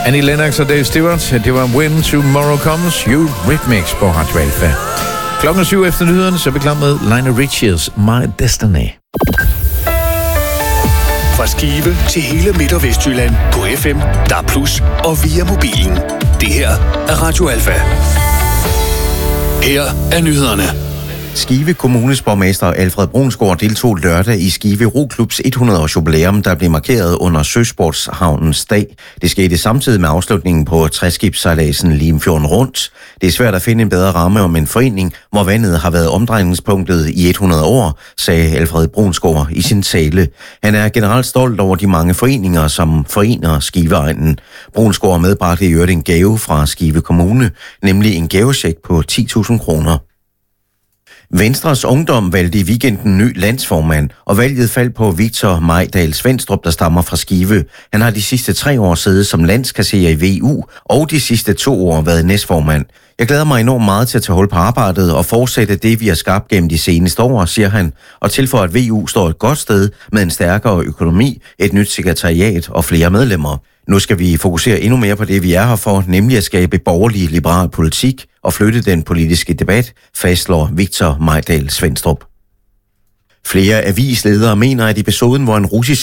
Annie Lennox og Dave Stewart, det var When Tomorrow Comes, Eurythmics på Radio Alpha. Klokken 7 efter nyhederne, så er vi klar med Lionel Richie's My Destiny. Fra Skive til hele Midt- og Vestjylland på FM, DAB+, og via mobilen. Det her er Radio Alpha. Her er nyhederne. Skive Kommunes borgmester Alfred Brunsgaard deltog lørdag i Skive Roklubs 100-års jubilæum, der blev markeret under Søsportshavnens dag. Det skete samtidig med afslutningen på træskibssejladsen Limfjorden Rundt. Det er svært at finde en bedre ramme om en forening, hvor vandet har været omdrejningspunktet i 100 år, sagde Alfred Brunsgaard i sin tale. Han er generelt stolt over de mange foreninger, som forener Skiveegnen. Brunsgaard medbragte i øvrigt en gave fra Skive Kommune, nemlig en gavecheck på 10.000 kroner. Venstres Ungdom valgte i weekenden ny landsformand, og valget faldt på Victor Mejdal Svendstrup, der stammer fra Skive. Han har de sidste 3 år siddet som landskasserer i VU, og de sidste 2 år været næstformand. Jeg glæder mig enormt meget til at tage hul på arbejdet og fortsætte det, vi har skabt gennem de seneste år, siger han, og tilføjer, at VU står et godt sted med en stærkere økonomi, et nyt sekretariat og flere medlemmer. Nu skal vi fokusere endnu mere på det, vi er her for, nemlig at skabe borgerlig liberal politik og flytte den politiske debat, fastslår Victor Mejdal Svendstrup. Flere avisledere mener, at episoden, hvor en russisk